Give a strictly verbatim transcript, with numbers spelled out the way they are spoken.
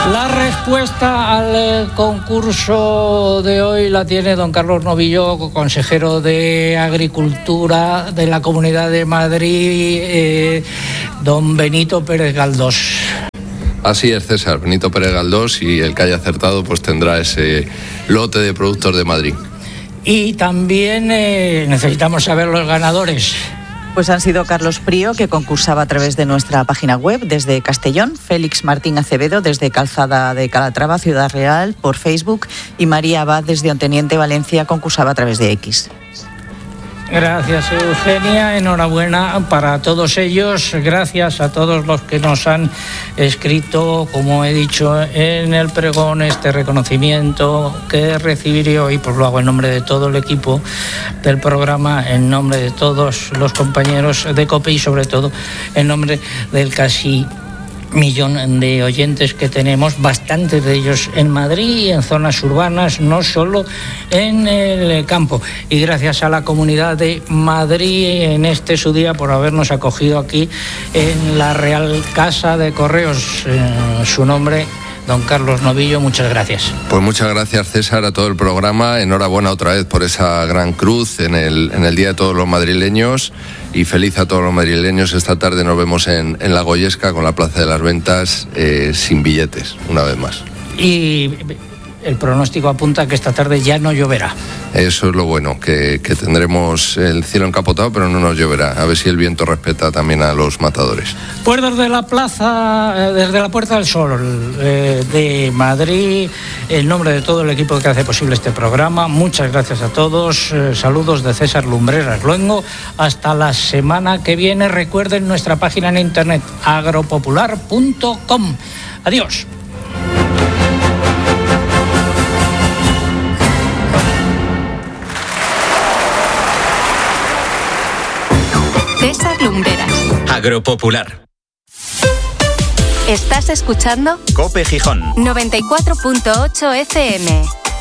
La respuesta al concurso de hoy la tiene don Carlos Novillo, consejero de Agricultura de la Comunidad de Madrid, eh, don Benito Pérez Galdós. Así es, César, Benito Pérez Galdós, y el que haya acertado pues tendrá ese lote de productos de Madrid. Y también eh, necesitamos saber los ganadores. Pues han sido Carlos Prío, que concursaba a través de nuestra página web desde Castellón, Félix Martín Acevedo desde Calzada de Calatrava, Ciudad Real, por Facebook, y María Abad desde Onteniente, Valencia, concursaba a través de X. Gracias, Eugenia, enhorabuena para todos ellos, gracias a todos los que nos han escrito, como he dicho en el pregón, este reconocimiento que recibiré hoy, pues lo hago en nombre de todo el equipo del programa, en nombre de todos los compañeros de COPE y sobre todo en nombre del casi millón de oyentes que tenemos, bastantes de ellos en Madrid y en zonas urbanas, no solo en el campo. Y gracias a la Comunidad de Madrid en este su día por habernos acogido aquí en la Real Casa de Correos. Eh, su nombre, don Carlos Novillo, muchas gracias. Pues muchas gracias, César, a todo el programa. Enhorabuena otra vez por esa gran cruz en el, en el Día de Todos los Madrileños, y feliz a todos los madrileños. Esta tarde nos vemos en, en La Goyesca con la Plaza de las Ventas eh, sin billetes, una vez más. Y el pronóstico apunta que esta tarde ya no lloverá. Eso es lo bueno, que, que tendremos el cielo encapotado, pero no nos lloverá. A ver si el viento respeta también a los matadores. Pues desde la plaza, desde la Puerta del Sol eh, de Madrid, en nombre de todo el equipo que hace posible este programa, muchas gracias a todos. Eh, saludos de César Lumbreras Luengo. Hasta la semana que viene. Recuerden nuestra página en internet, agropopular punto com. Adiós. César Lumbreras. Agropopular. ¿Estás escuchando? COPE Gijón. noventa y cuatro punto ocho F M.